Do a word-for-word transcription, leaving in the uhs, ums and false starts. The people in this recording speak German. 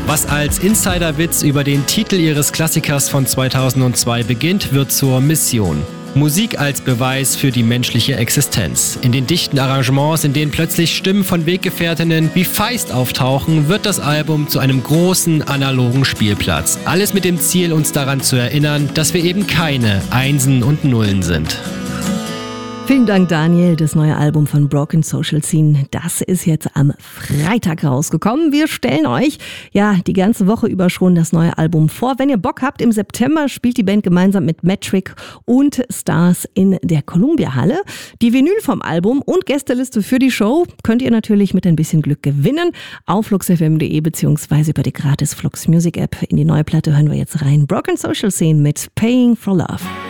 Was als Insiderwitz über den Titel ihres Klassikers von zweitausendzwei beginnt, wird zur Mission. Musik als Beweis für die menschliche Existenz. In den dichten Arrangements, in denen plötzlich Stimmen von Weggefährtinnen wie Feist auftauchen, wird das Album zu einem großen analogen Spielplatz. Alles mit dem Ziel, uns daran zu erinnern, dass wir eben keine Einsen und Nullen sind. Vielen Dank, Daniel. Das neue Album von Broken Social Scene, das ist jetzt am Freitag rausgekommen. Wir stellen euch ja die ganze Woche über schon das neue Album vor. Wenn ihr Bock habt, im September spielt die Band gemeinsam mit Metric und Stars in der Columbia Halle. Die Vinyl vom Album und Gästeliste für die Show könnt ihr natürlich mit ein bisschen Glück gewinnen auf flux f m punkt d e beziehungsweise über die gratis Flux Music App. In die neue Platte hören wir jetzt rein. Broken Social Scene mit Paying for Love.